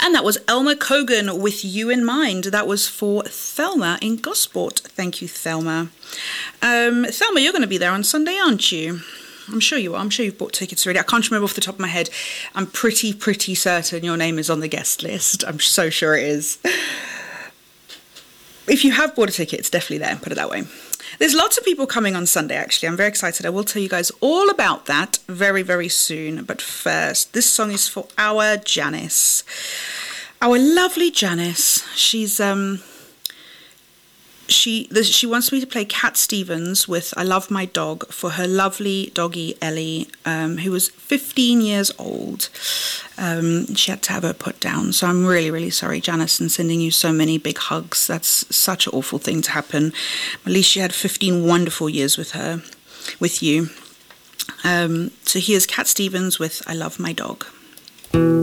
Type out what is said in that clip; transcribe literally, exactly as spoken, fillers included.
And that was Elmer Cogan with You in Mind. That was for Thelma in Gosport. Thank you, Thelma. Um, Thelma, you're going to be there on Sunday, aren't you? I'm sure you are. I'm sure you've bought tickets already. I can't remember off the top of my head. I'm pretty, pretty certain your name is on the guest list. I'm so sure it is. If you have bought a ticket, it's definitely there, put it that way. There's lots of people coming on Sunday, actually. I'm very excited. I will tell you guys all about that very, very soon. But first, this song is for our Janice. Our lovely Janice. She's... um. She the, she wants me to play Cat Stevens with I Love My Dog for her lovely doggy Ellie, um, who was fifteen years old. Um, she had to have her put down. So I'm really, really sorry, Janice, and sending you so many big hugs. That's such an awful thing to happen. At least she had fifteen wonderful years with her, with you. Um, so here's Cat Stevens with I Love My Dog.